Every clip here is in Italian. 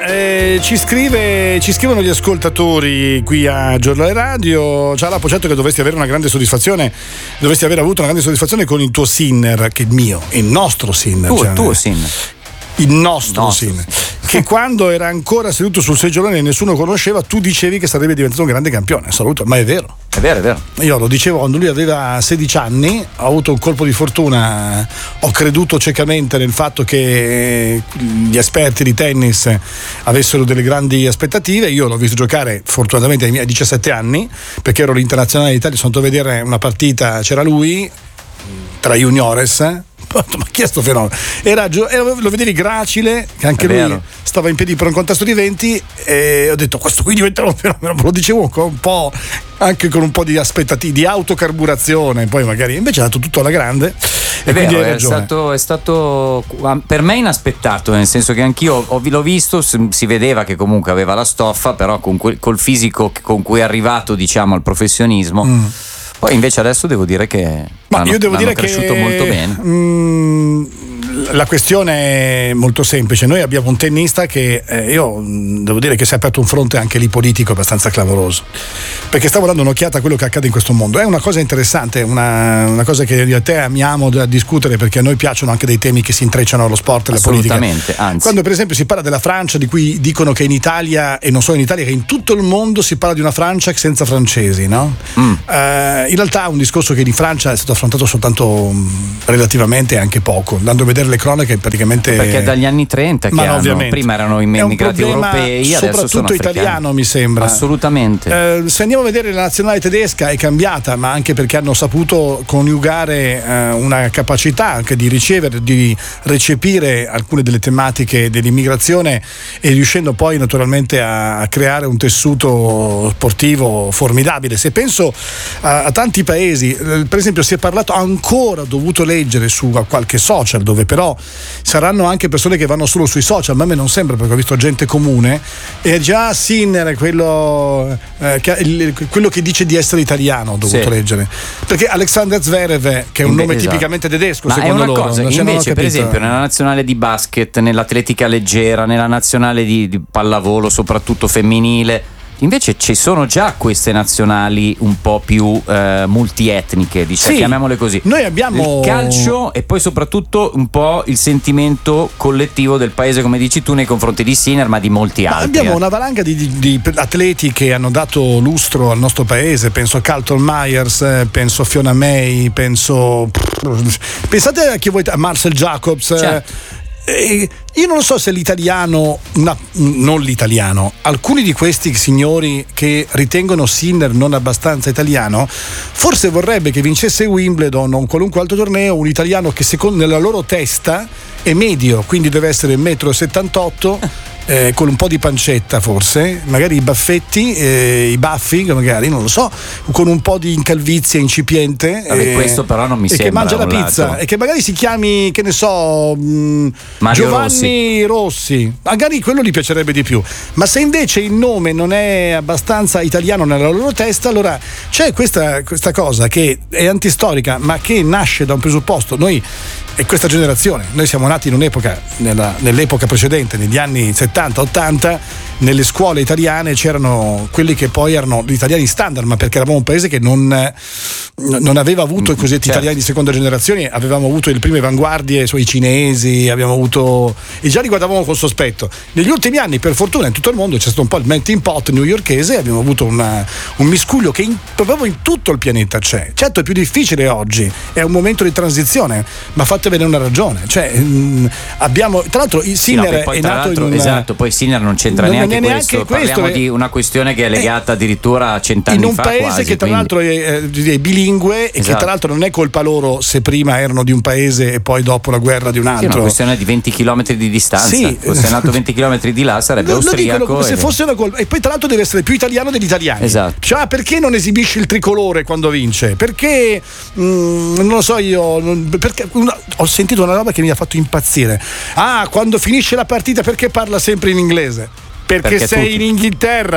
ci scrivono gli ascoltatori qui a Giornale Radio. Ciao Lapo, certo che dovresti aver avuto una grande soddisfazione con il tuo Sinner, che il nostro Sinner. Tuo Sinner. Il nostro Sinner, che quando era ancora seduto sul seggiolone e nessuno conosceva, tu dicevi che sarebbe diventato un grande campione assoluto, ma è vero. È vero. Io lo dicevo quando lui aveva 16 anni, ho avuto un colpo di fortuna, ho creduto ciecamente nel fatto che gli esperti di tennis avessero delle grandi aspettative. Io l'ho visto giocare fortunatamente ai miei 17 anni, perché ero l'internazionale d'Italia, sono andato a vedere una partita, c'era lui tra juniores. Ma chi è sto fenomeno? Lo vedevi gracile, che anche lui stava in piedi per un contesto di 20, e ho detto questo qui diventerà un fenomeno. Lo dicevo un po' anche con un po' di aspettative, di autocarburazione, poi magari invece ha dato tutto alla grande. È vero, è stato per me inaspettato, nel senso che anch'io l'ho visto, si vedeva che comunque aveva la stoffa, però col fisico con cui è arrivato, diciamo, al professionismo. Poi invece adesso devo dire che l'hanno cresciuto molto bene. La questione è molto semplice. Noi abbiamo un tennista che io devo dire che si è aperto un fronte anche lì politico abbastanza clamoroso, perché stavo dando un'occhiata a quello che accade in questo mondo. È una cosa interessante, una cosa che io e te amiamo da discutere, perché a noi piacciono anche dei temi che si intrecciano allo sport e alla politica. Assolutamente, anzi. Quando per esempio si parla della Francia, di cui dicono che in Italia, e non solo in Italia, che in tutto il mondo si parla di una Francia senza francesi, no? In realtà è un discorso che in Francia è stato affrontato soltanto relativamente anche poco, andando a vedere le cronache praticamente, perché dagli anni 30 che prima erano immigrati europei, adesso sono africani. Italiano, mi sembra. Assolutamente. Se andiamo a vedere la nazionale tedesca è cambiata, ma anche perché hanno saputo coniugare una capacità anche di ricevere, di recepire alcune delle tematiche dell'immigrazione, e riuscendo poi naturalmente a creare un tessuto sportivo formidabile. Se penso a tanti paesi, per esempio si è parlato, ancora ho dovuto leggere su qualche social, dove però saranno anche persone che vanno solo sui social, ma a me non sembra, perché ho visto gente comune, e già Sinner quello che dice di essere italiano, ho dovuto leggere, perché Alexander Zverev, che è un nome tipicamente tedesco, ma secondo è una loro, cosa, invece per esempio nella nazionale di basket, nell'atletica leggera, nella nazionale di pallavolo soprattutto femminile, invece ci sono già queste nazionali un po' più multietniche, diciamo, chiamiamole così. Noi abbiamo il calcio e poi soprattutto un po' il sentimento collettivo del paese, come dici tu, nei confronti di Sinner, ma di molti altri. Abbiamo una valanga di atleti che hanno dato lustro al nostro paese. Penso a Carlton Myers, penso a Fiona May, pensate a chi vuoi, a Marcel Jacobs. Certo. Io non so se non l'italiano, alcuni di questi signori che ritengono Sinner non abbastanza italiano, forse vorrebbe che vincesse Wimbledon o un qualunque altro torneo un italiano che secondo nella loro testa è medio, quindi deve essere 1,78 m, con un po' di pancetta forse, magari i baffetti, i baffi magari, non lo so, con un po' di incalvizia incipiente. Questo però non mi sembra. E che mangia la pizza e che magari si chiami, che ne so, Giovanni Rossi, magari quello gli piacerebbe di più. Ma se invece il nome non è abbastanza italiano nella loro testa, allora c'è questa cosa che è antistorica, ma che nasce da un presupposto. Noi e questa generazione, noi siamo nati in un'epoca, nell'epoca precedente, negli anni 70-80, nelle scuole italiane c'erano quelli che poi erano gli italiani standard, ma perché eravamo un paese che non aveva avuto i cosiddetti italiani di seconda generazione. Avevamo avuto le prime avanguardie sui cinesi, abbiamo avuto, e già li guardavamo con sospetto. Negli ultimi anni, per fortuna, in tutto il mondo c'è stato un po' il melting pot newyorkese, abbiamo avuto un miscuglio che proprio in tutto il pianeta c'è. Certo, è più difficile oggi, è un momento di transizione, ma fatevene una ragione. Cioè, abbiamo, tra l'altro, il Sinner è nato in esatto, poi Sinner non c'entra neanche questo. Parliamo di una questione che è legata addirittura a 100 anni fa, in un paese quasi, che tra l'altro è bilingue, e che tra l'altro non è colpa loro se prima erano di un paese e poi dopo la guerra di un altro. È una questione di 20 km di distanza. Sì. Se è nato 20 km di là sarebbe austriaco. Se fosse una colpa. E poi tra l'altro deve essere più italiano degli italiani. Esatto. Cioè, perché non esibisci il tricolore quando vince? Perché non lo so io, perché ho sentito una roba che mi ha fatto impazzire. Quando finisce la partita perché parla sempre in inglese? Perché sei in Inghilterra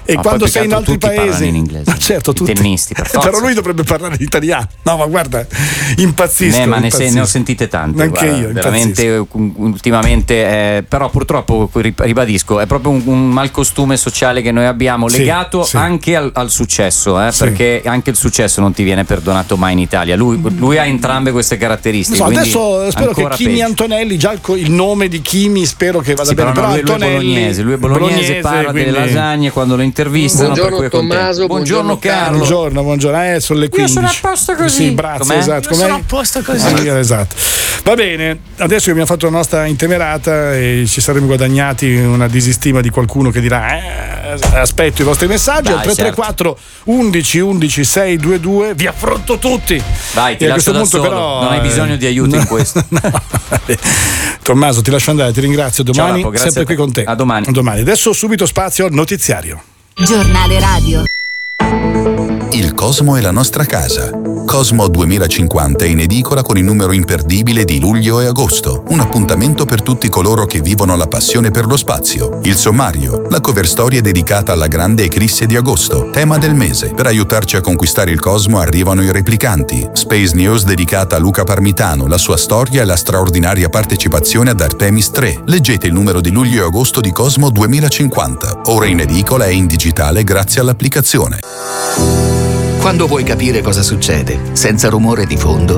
E quando sei in altri paesi in inglese. Ma certo, tutti. I tennisti, per forza. Però lui dovrebbe parlare l'italiano. No, ma guarda, impazzisco. Ma ne ho sentite tante. Anche guarda, io, veramente ultimamente, però purtroppo ribadisco, è proprio un malcostume sociale che noi abbiamo, legato anche al successo, perché anche il successo non ti viene perdonato mai in Italia. Lui ha entrambe queste caratteristiche. Adesso spero che Kimi Antonelli, già il nome di Kimi spero che vada bene. Però lui è bolognese, parla delle lasagne quando lo intervistano. Buongiorno Tommaso, buongiorno Carlo. Buongiorno, sono le 15. Io sono a posto così. Sì, grazie, esatto. Sono a posto così. Esatto. Va bene, adesso che abbiamo fatto la nostra intemerata e ci saremmo guadagnati una disistima di qualcuno che dirà aspetto i vostri messaggi al 334 11 11 622, vi affronto tutti. Vai, ti lascio da solo, però, non hai bisogno di aiuto in questo. Tommaso, ti lascio andare, ti ringrazio. Domani Ciao, sempre qui con te. A domani. Adesso subito spazio al notiziario. Giornale radio. Il Cosmo è la nostra casa. Cosmo 2050 è in edicola con il numero imperdibile di luglio e agosto. Un appuntamento per tutti coloro che vivono la passione per lo spazio. Il sommario, la cover story è dedicata alla grande eclisse di agosto, tema del mese. Per aiutarci a conquistare il Cosmo arrivano i replicanti. Space News dedicata a Luca Parmitano, la sua storia e la straordinaria partecipazione ad Artemis 3. Leggete il numero di luglio e agosto di Cosmo 2050. Ora in edicola e in digitale grazie all'applicazione. Quando vuoi capire cosa succede, senza rumore di fondo,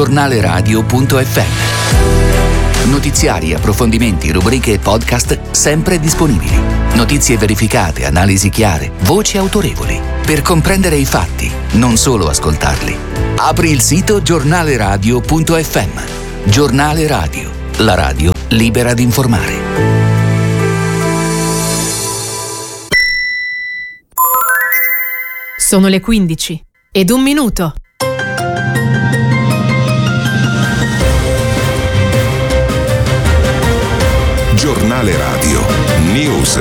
giornaleradio.fm. Notiziari, approfondimenti, rubriche e podcast sempre disponibili. Notizie verificate, analisi chiare, voci autorevoli. Per comprendere i fatti, non solo ascoltarli. Apri il sito giornaleradio.fm. Giornale Radio, la radio libera di informare. Sono le 15 ed 1 minuto. Giornale Radio News.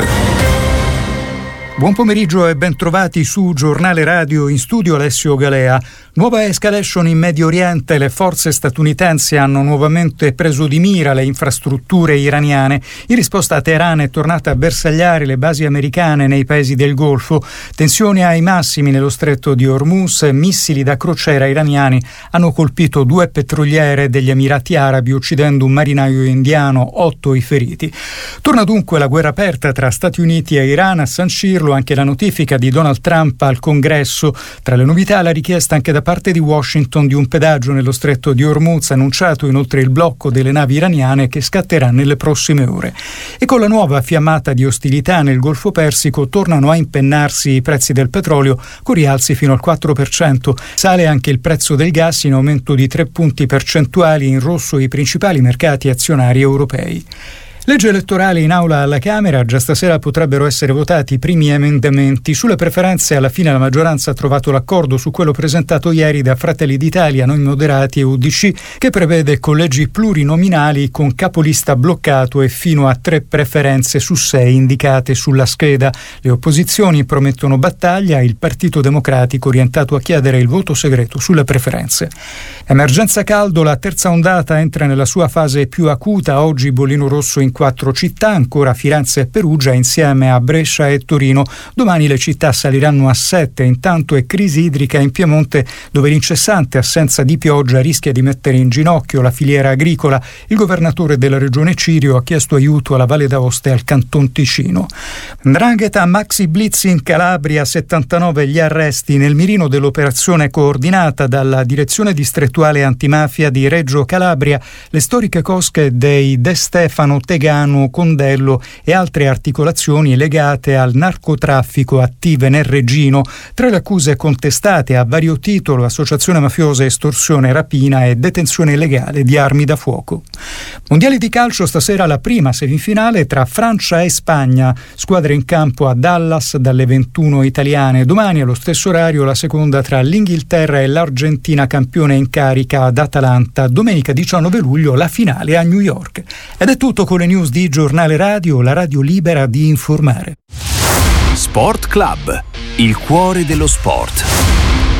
Buon pomeriggio e ben trovati su Giornale Radio, in studio Alessio Galea. Nuova escalation in Medio Oriente, le forze statunitensi hanno nuovamente preso di mira le infrastrutture iraniane. In risposta a Teheran è tornata a bersagliare le basi americane nei paesi del Golfo. Tensioni ai massimi nello stretto di Hormuz, missili da crociera iraniani hanno colpito 2 petroliere degli Emirati Arabi, uccidendo un marinaio indiano, 8 i feriti. Torna dunque la guerra aperta tra Stati Uniti e Iran, a sancirlo anche la notifica di Donald Trump al Congresso. Tra le novità la richiesta anche da parte di Washington di un pedaggio nello stretto di Hormuz, annunciato inoltre il blocco delle navi iraniane che scatterà nelle prossime ore. E con la nuova fiammata di ostilità nel Golfo Persico tornano a impennarsi i prezzi del petrolio, con rialzi fino al 4%. Sale anche il prezzo del gas, in aumento di 3 punti percentuali, in rosso i principali mercati azionari europei. Legge elettorale in aula alla Camera, già stasera potrebbero essere votati i primi emendamenti. Sulle preferenze alla fine la maggioranza ha trovato l'accordo su quello presentato ieri da Fratelli d'Italia, Noi Moderati e UDC, che prevede collegi plurinominali con capolista bloccato e fino a 3 preferenze su 6 indicate sulla scheda. Le opposizioni promettono battaglia, il Partito Democratico orientato a chiedere il voto segreto sulle preferenze. Emergenza caldo, la terza ondata entra nella sua fase più acuta. Oggi bollino rosso in 4 città, ancora Firenze e Perugia insieme a Brescia e Torino. Domani le città saliranno a 7. Intanto è crisi idrica in Piemonte, dove l'incessante assenza di pioggia rischia di mettere in ginocchio la filiera agricola. Il governatore della regione Cirio ha chiesto aiuto alla Valle d'Aosta e al Canton Ticino. 'Ndrangheta, maxi blitz in Calabria, 79 gli arresti nel mirino dell'operazione coordinata dalla direzione distrettuale antimafia di Reggio Calabria. Le storiche cosche dei De Stefano, Tegano, Condello e altre articolazioni legate al narcotraffico attive nel Reggino. Tra le accuse contestate a vario titolo: associazione mafiosa, estorsione, rapina e detenzione illegale di armi da fuoco. Mondiali di calcio, stasera la prima semifinale tra Francia e Spagna, squadre in campo a Dallas dalle 21 italiane. Domani allo stesso orario la seconda tra l'Inghilterra e l'Argentina, campione in carica ad Atalanta. Domenica 19 luglio la finale a New York. Ed è tutto con le news di Giornale Radio, la radio libera di informare. Sport Club, il cuore dello sport.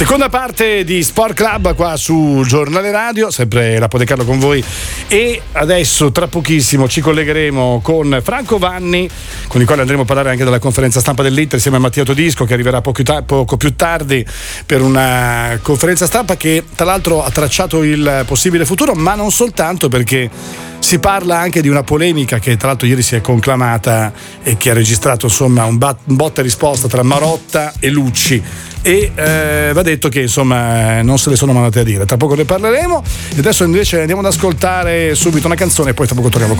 Seconda parte di Sport Club qua su Giornale Radio, sempre la Podecarlo con voi, e adesso tra pochissimo ci collegheremo con Franco Vanni, con il quale andremo a parlare anche della conferenza stampa dell'Inter insieme a Mattia Todisco, che arriverà poco più tardi per una conferenza stampa che tra l'altro ha tracciato il possibile futuro, ma non soltanto, perché si parla anche di una polemica che tra l'altro ieri si è conclamata e che ha registrato insomma un botta e risposta tra Marotta e Lucci, e va detto che insomma non se le sono mandate a dire. Tra poco ne parleremo, e adesso invece andiamo ad ascoltare subito una canzone e poi tra poco torniamo con